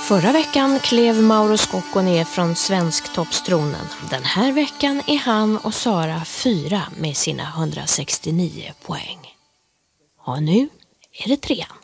Förra veckan klev Mauro Scocco ner från svensktoppstronen. Den här veckan är han och Sara 4 med sina 169 poäng. Och nu är det 3.